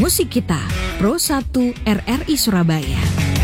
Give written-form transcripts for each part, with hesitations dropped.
Musik Kita, Pro 1 RRI Surabaya.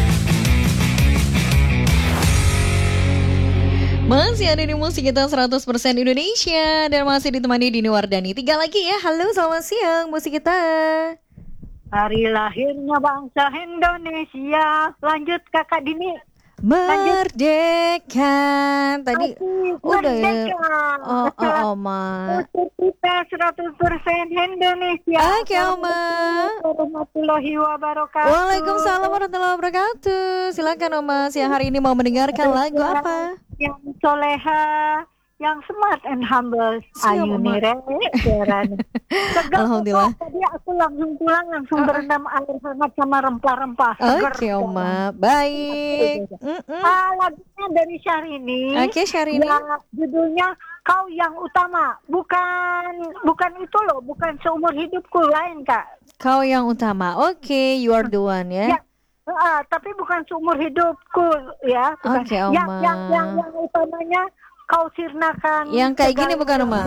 Masih ada di Musik Kita 100% Indonesia dan masih ditemani Dini Wardani. 3 lagi ya. Halo, selamat siang Musik Kita. Hari lahirnya bangsa Indonesia. Lanjut Kakak Dini. Merdeka. Tadi udah ya. Oma. Kita 100% Indonesia. Oke, Oma. Warahmatullahi wabarakatuh. Waalaikumsalam warahmatullahi wabarakatuh. Silakan Oma, siang hari ini mau mendengarkan lagu apa? Yang soleha, yang smart and humble. Ayu nire. Alhamdulillah. Tadi aku langsung pulang, langsung berendam air hangat sama rempah-rempah. Oke, Oma. Baik. Lagunya dari Syahrini. Oke, Syahrini. Ya, judulnya Kau Yang Utama. Bukan itu loh, bukan Seumur Hidupku, lain Kak. Kau Yang Utama. Oke, you are the one ya. Tapi bukan Seumur Hidupku ya. Oke, Oma. Yang utamanya Kau sirnakan. Yang kayak gini bukan, Oma?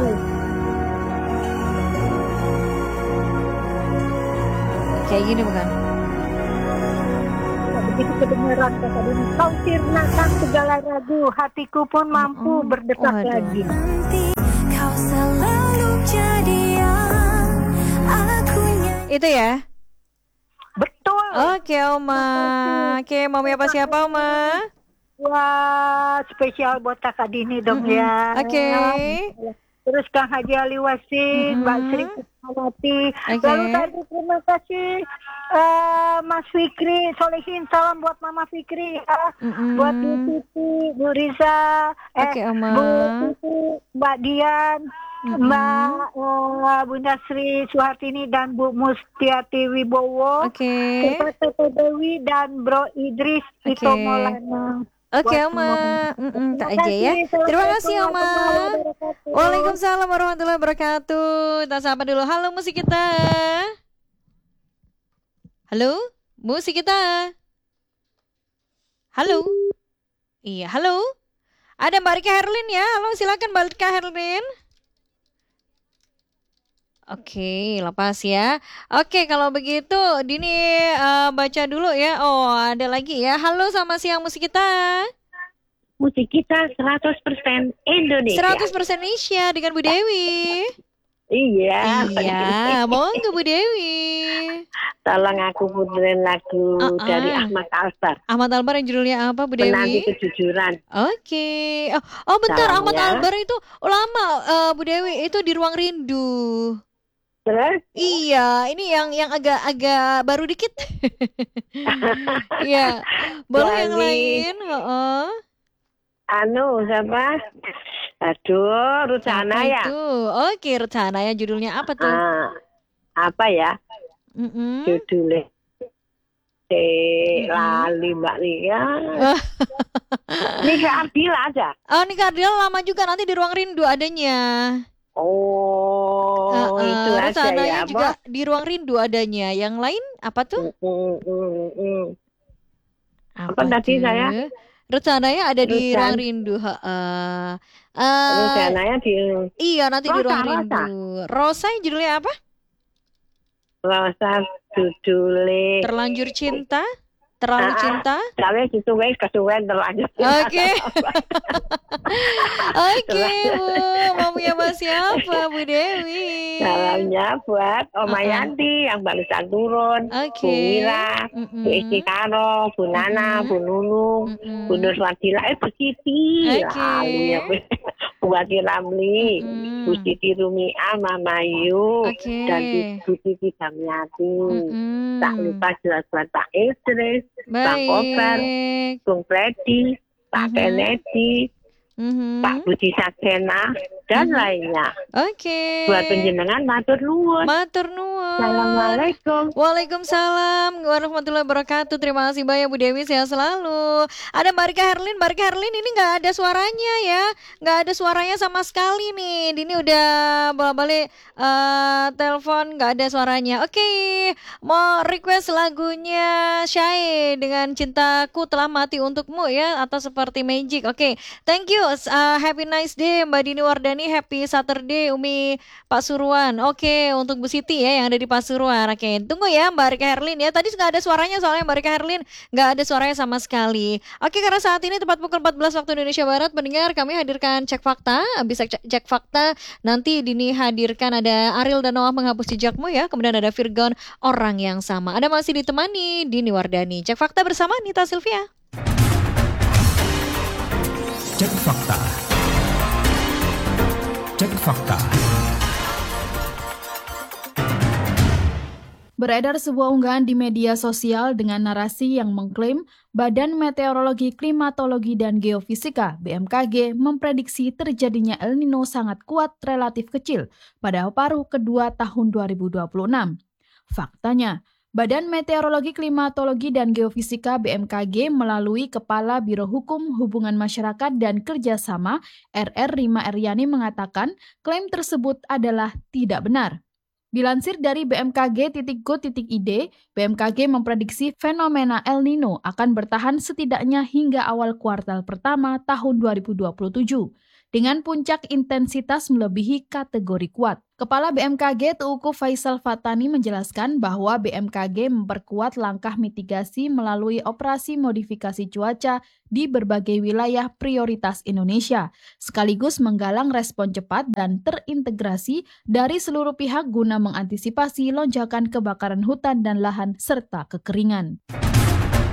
Kayak gini bukan? Begitu kedengeran kata Dini. Kau sirnakan segala ragu, hatiku pun mampu berdetak lagi. Kau selalu jadi yang aku nyanyi. Itu ya? Betul. Oke, Oma. Oke, mami apa siapa, Oma? Wah, spesial buat Kakak Dini dong ya. Oke. Terus Kang Haji Ali Wasin, Mbak Sri Kusmawati. Lalu tadi terima kasih Mas Fikri Solehin, salam buat Mama Fikri ya. Buat Bu Titi, Bu Riza, Oma. Bu Titi, Mbak Dian, Mbak Bunda Sri Suhartini dan Bu Mustiati Wibowo. Pak Toto Dewi dan Bro Idris Ito Maulana. Oke, Oma. Tak aja ya. Terima kasih, Oma. Waalaikumsalam warahmatullahi wabarakatuh. Kita sapa dulu. Halo Musik Kita. Halo Musik Kita. Halo. Iya, halo. Ada Mbak Rika Herlin ya. Halo, silakan Mbak Rika Herlin. Oke, lepas ya. Oke, kalau begitu Dini baca dulu ya. Oh, ada lagi ya. Halo, selamat siang Musik Kita. Musik Kita 100% Indonesia. 100% Indonesia dengan Bu Dewi. Iya. Monggo Bu Dewi. Tolong aku puterin lagu dari Ahmad Albar. Ahmad Albar yang judulnya apa Bu Dewi? Menanti Kejujuran. Oke. Oh bentar, salamnya. Ahmad Albar itu lama Bu Dewi, itu di Ruang Rindu. Terus? Iya, ini yang agak baru dikit. Iya. Boleh yang lain? Siapa? Aduh, Ruth Sahanaya. Oke, Ruth Sahanaya, judulnya apa tuh? Apa ya? Judulnya lali Mbak Ria. Nika Ardila aja. Nika Ardila lama juga, nanti di Ruang Rindu adanya. Itu Ruth aja ya, juga di Ruang Rindu adanya. Yang lain apa tuh? Apa tadi saya? Ruth Sahanaya ada di Ruang Rindu. Ruth Sahanaya di. Iya, nanti di Ruang Rindu. Rosa judulnya apa? Rosa judulnya Terlanjur Cinta. Terlalu Cinta. Tapi kesuwen terlanjur. Oke. Oke, Bu. Mau punya siapa Bu Dewi? Salamnya buat Oma Yanti yang barusan turun. Bu Mira, Bu Istikaro, Bu Nana, Bu Nunung, Bu Nurwadila, Bu Siti. Bu Wati Ramli, Bu Siti Rumiah, Mama Yu, dan Bu Siti Damiati. Tak lupa jelas buat Pak Idris, Pak Kobar, Bung Freddy, Pak Kennedy, Pak Budi Saksena, dan lainnya. Buat penjenengan matur nuwun. Assalamualaikum. Waalaikumsalam warahmatullahi wabarakatuh. Terima kasih banyak Bu Dewi, sehat selalu. Ada Mbak Rika Herlin. Mbak Rika Herlin ini nggak ada suaranya ya, nggak ada suaranya sama sekali nih. Ini udah balik telepon, nggak ada suaranya. Oke, mau request lagunya Syae dengan Cintaku Telah Mati Untukmu ya, atau Seperti Magic. Oke, thank you. Happy nice day Mbak Dini Wardani. Happy Saturday Umi Pak Suruan. Oke, untuk Bu Siti ya yang ada di dari Pasuruan. Oke, tunggu ya Mbak Rika Herlin ya. Tadi nggak ada suaranya soalnya Mbak Rika Herlin nggak ada suaranya sama sekali. Oke, karena saat ini tepat pukul 14 waktu Indonesia Barat, pendengar kami hadirkan cek fakta. Bisa cek fakta nanti Dini hadirkan ada Ariel dan Noah menghapus jejakmu ya. Kemudian ada Virgon orang yang sama. Ada masih ditemani Dini Wardani. Cek fakta bersama Nita Silvia. Cek fakta. Cek fakta. Beredar sebuah unggahan di media sosial dengan narasi yang mengklaim Badan Meteorologi, Klimatologi, dan Geofisika (BMKG) memprediksi terjadinya El Nino sangat kuat relatif kecil pada paruh kedua tahun 2026. Faktanya, Badan Meteorologi, Klimatologi, dan Geofisika (BMKG) melalui Kepala Biro Hukum, Hubungan Masyarakat, dan Kerjasama RR Rima Eryani mengatakan klaim tersebut adalah tidak benar. Dilansir dari bmkg.go.id, BMKG memprediksi fenomena El Nino akan bertahan setidaknya hingga awal kuartal pertama tahun 2027, dengan puncak intensitas melebihi kategori kuat. Kepala BMKG Teuku Faisal Fatani menjelaskan bahwa BMKG memperkuat langkah mitigasi melalui operasi modifikasi cuaca di berbagai wilayah prioritas Indonesia, sekaligus menggalang respon cepat dan terintegrasi dari seluruh pihak guna mengantisipasi lonjakan kebakaran hutan dan lahan serta kekeringan.